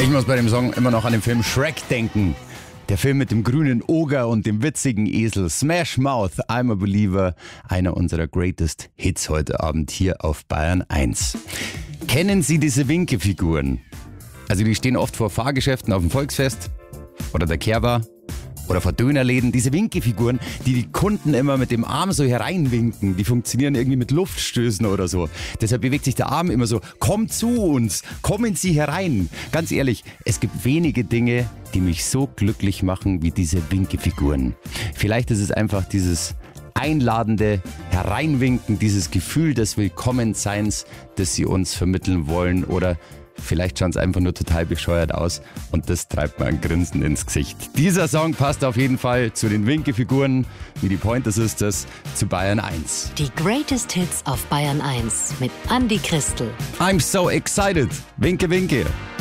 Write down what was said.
Ich muss bei dem Song immer noch an den Film Shrek denken. Der Film mit dem grünen Oger und dem witzigen Esel. Smash Mouth, I'm a Believer. Einer unserer greatest Hits heute Abend hier auf Bayern 1. Kennen Sie diese Winkefiguren? Also die stehen oft vor Fahrgeschäften auf dem Volksfest oder der Kehrbar oder vor Dönerläden. Diese Winkefiguren, die Kunden immer mit dem Arm so hereinwinken, die funktionieren irgendwie mit Luftstößen oder so. Deshalb bewegt sich der Arm immer so, kommt zu uns, kommen Sie herein. Ganz ehrlich, es gibt wenige Dinge, die mich so glücklich machen wie diese Winkefiguren. Vielleicht ist es einfach dieses einladende Hereinwinken, dieses Gefühl des Willkommenseins, das sie uns vermitteln wollen, oder vielleicht schauen es einfach nur total bescheuert aus und das treibt mir ein Grinsen ins Gesicht. Dieser Song passt auf jeden Fall zu den Winkefiguren, wie die Pointer Sisters, zu Bayern 1. Die Greatest Hits auf Bayern 1 mit Andi Christel. I'm so excited. Winke, winke.